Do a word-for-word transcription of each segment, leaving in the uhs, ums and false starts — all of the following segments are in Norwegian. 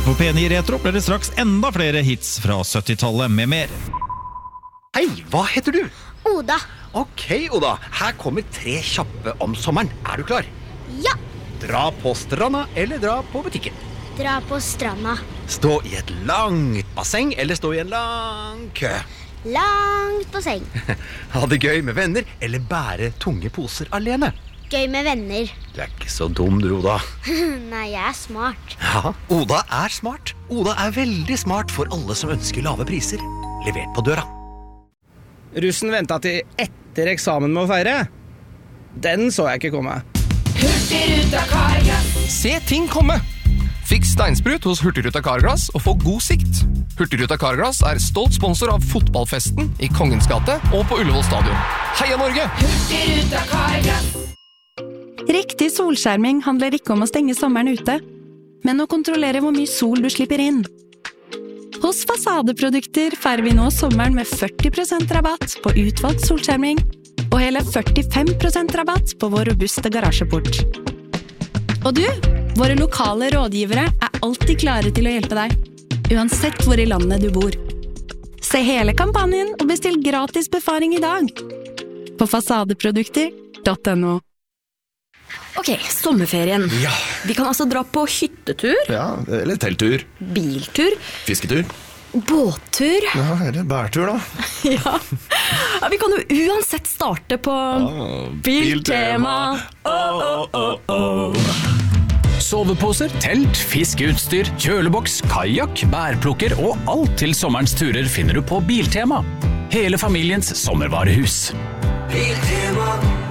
På P ni Retro blir det straks enda flere hits fra syttitallet med mer. Hei, hva heter du? Oda. Ok, Oda. Her kommer tre kjappe om sommeren. Er du klar? Ja. Dra på stranda eller dra på butikken? Dra på stranda. Stå i et langt basseng eller stå i en lang kø? Langt på seng. Ha det gøy med venner eller bære tunge poser alene? Gøy med venner. Du er ikke så dum, du, Oda. Nei, jeg er smart. Ja, Oda er smart. Oda er veldig smart for alle som ønsker lave priser. Levert på døra. Russen ventet til etter eksamen med å feire. Den så jeg ikke komme. Hurtigruta Carglass. Se ting komme. Fiks steinsprut hos Hurtigruta Carglass og få god sikt. Hurtigruta Carglass er stolt sponsor av fotballfesten i Kongens gate og på Ullevål stadion. Heia Norge! Hurtigruta Carglass. Riktig solskjerming handler ikke om å stenge sommeren ute, men å kontrollere hvor mye sol du slipper inn. Hos Fasadeprodukter feirer vi nå sommeren med førti prosent rabatt på utvalgt solskjerming og hele førtifem prosent rabatt på vår robuste garasjeport. Og du, våre lokale rådgivere er alltid klare til å hjelpe deg, uansett hvor i landet du bor. Se hele kampanjen og bestill gratis befaring i dag på fasadeprodukter punktum no. Ok, sommerferien. Ja. Vi kan altså dra på hyttetur, Ja, eller telttur, biltur, fisketur. båttur. Ja, eller bærtur da. Ja. Ja, vi kan jo uansett starte på Biltema. Oh, oh, oh, oh. Soveposer, telt, fiskeutstyr, kjøleboks, kajak, bærplukker og alt til sommerens turer finner du på Biltema. Hele familiens sommervarehus. Biltema.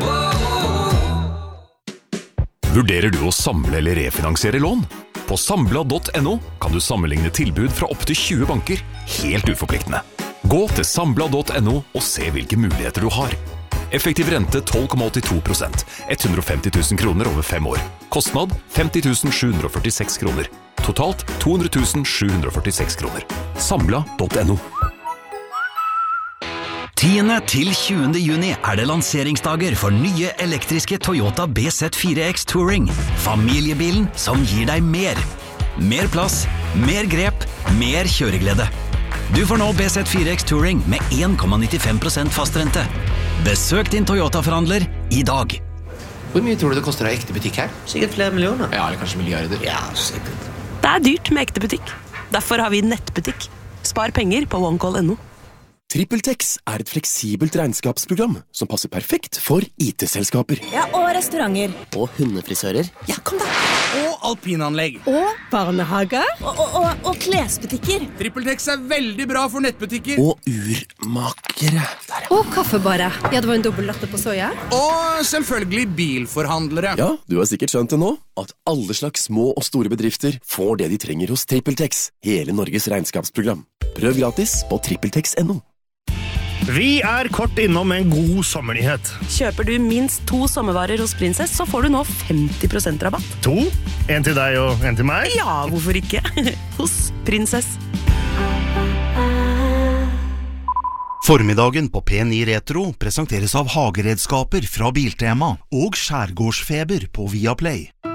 Vurderer du å samle eller refinansiere lån? På Sambla punktum no kan du sammenligne tilbud fra opp til tjue banker, helt uforpliktende. Gå til Sambla punktum no og se hvilke muligheter du har. Effektiv rente tolv komma åttito prosent, hundre og femti tusen kroner over fem år. Kostnad femti tusen sju hundre og førtiseks kroner. Totalt to hundre tusen sju hundre og førtiseks kroner. Sambla punktum no. tiende til tjuende juni er det lanseringsdager for nye elektriske Toyota B Z fire X Touring. Familiebilen som gir deg mer. Mer plass, mer grep, mer kjøreglede. Du får nå B Z fire X Touring med en komma nittifem prosent fastrente. Besøk din Toyota-forhandler i dag. Hvor mye tror du det koster av ekte butikk her? Sikkert flere millioner. Ja, eller kanskje milliarder. Ja, sikkert. Det er dyrt med ekte butikk. Derfor har vi nettbutikk. Spar penger på OneCall punktum no. TrippelTex er et fleksibelt regnskapsprogram som passer perfekt for I T-selskaper. Ja, og restauranter. Og hundefrisører. Ja, kom da. Og alpinanlegg. Og barnehager. Og, og, og, og klesbutikker. TrippelTex er veldig bra for nettbutikker. Og urmakere. Og kaffebare. Ja, det var en dobbelt latte på soja. Og selvfølgelig bilforhandlere. Ja, du har sikkert skjønt det nå, at alle slags små og store bedrifter får det de trenger hos TrippelTex. Hele Norges regnskapsprogram. Prøv gratis på trippeltex punktum no. Vi er kort innom en god sommernyhet. Kjøper du minst to sommervarer hos Princess, så får du nå femti prosent rabatt. To? En til deg og en til meg? Ja, hvorfor ikke? Hos Princess. Formiddagen på P ni Retro presenteres av hageredskaper fra Biltema og skjærgårdsfeber på Viaplay.